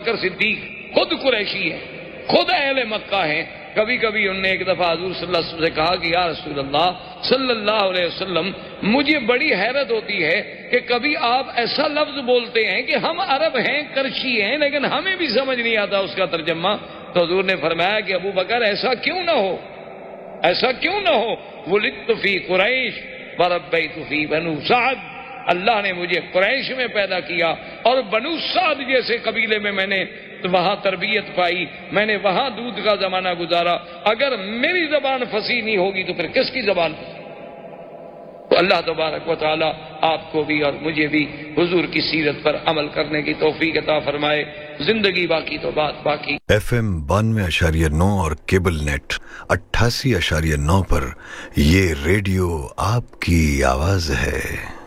बकर सिद्दीक खुद कुरैशी है, खुद अहले मक्का है। कभी कभी उनने एक दफा हुजूर सल्लल्लाहु अलैहि वसल्लम से कहा कि या रसूल अल्लाह सल्लल्लाहु अलैहि वसल्लम, मुझे बड़ी हैरत होती है कि कभी आप ऐसा लफ्ज बोलते हैं कि हम अरब हैं, करशी हैं, लेकिन हमें भी समझ नहीं आता उसका तर्जमा। तो हुजूर ने फरमाया कि अबू बकर ऐसा क्यों ना हो, ऐसा क्यों ना हो। वुलिदतु फी कुरैश व रब्बैतु फी बनु सअद, अल्लाह ने मुझे कुरैश में पैदा किया और बनु सअद जैसे कबीले में मैंने तो वहां तरबियत पाई, मैंने वहां दूध का जमाना गुजारा। अगर मेरी जबान फसी नहीं होगी तो फिर किसकी जबान? तो अल्लाह तबारक व तआला आपको भी और मुझे भी हुजूर की सीरत पर अमल करने की तौफीक अता फरमाए। जिंदगी बाकी तो बात बाकी। FM 92.9 और केबल नेट 88.9 पर ये रेडियो आपकी आवाज है।